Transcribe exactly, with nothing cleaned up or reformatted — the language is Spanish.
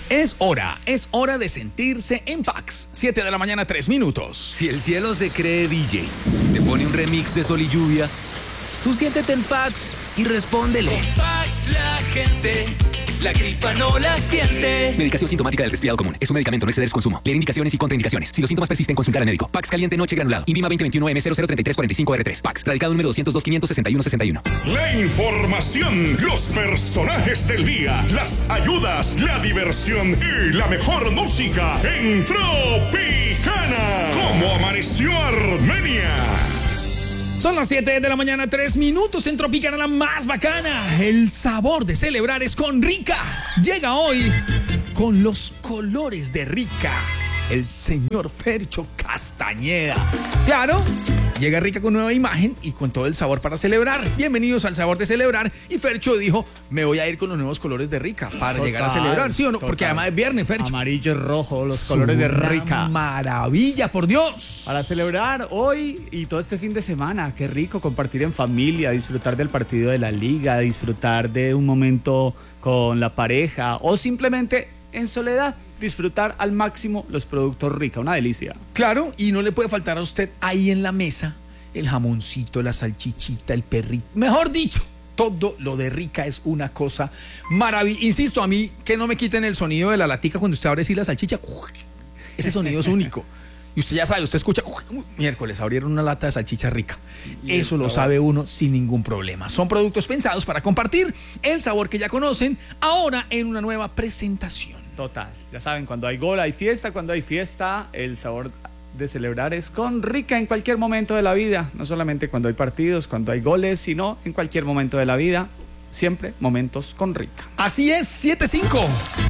Es hora, es hora de sentirse en Pax. siete de la mañana, tres minutos. Si el cielo se cree D J, te pone un remix de Sol y Lluvia, tú siéntete en Pax y respóndele. Con Pax la gente, la gripa no la siente. Medicación sintomática del resfriado común. Es un medicamento, no exceder su consumo. Leer indicaciones y contraindicaciones. Si los síntomas persisten, consultar al médico. Pax caliente noche granulado. Invima veinte veintiuno M cero cero treinta y tres cuarenta y cinco R tres. Pax. Radicado número doscientos dos, quinientos sesenta y uno, sesenta y uno. La información, los personajes del día, las ayudas, la diversión y la mejor música en Tropicana. ¿Cómo amaneció Armenia? Son las siete de la mañana, tres minutos en Tropicana, la más bacana. El sabor de celebrar es con Rica. Llega hoy con los colores de Rica el señor Fercho Castañeda. Claro, llega Rica con nueva imagen y con todo el sabor para celebrar. Bienvenidos al sabor de celebrar. Y Fercho dijo, me voy a ir con los nuevos colores de Rica para Total, llegar a celebrar, ¿sí o no? total. Porque además es viernes, Fercho. Amarillo y rojo, los colores de Una Rica. maravilla, por Dios. Para celebrar hoy y todo este fin de semana, qué rico compartir en familia, disfrutar del partido de la liga, disfrutar de un momento con la pareja o simplemente en soledad, disfrutar al máximo los productos Rica, una delicia. Claro, y no le puede faltar a usted ahí en la mesa el jamoncito, la salchichita, el perrito, mejor dicho, todo lo de Rica es una cosa maravillosa. Insisto, a mí que no me quiten el sonido de la latica cuando usted abre así la salchicha, ese sonido es único. Y usted ya sabe, usted escucha, miércoles abrieron una lata de salchicha Rica. Eso lo sabe uno sin ningún problema. Son productos pensados para compartir el sabor que ya conocen, ahora en una nueva presentación. Total, ya saben, cuando hay gol hay fiesta, cuando hay fiesta el sabor de celebrar es con Rica en cualquier momento de la vida, no solamente cuando hay partidos, cuando hay goles, sino en cualquier momento de la vida, siempre momentos con Rica. Así es, siete cinco.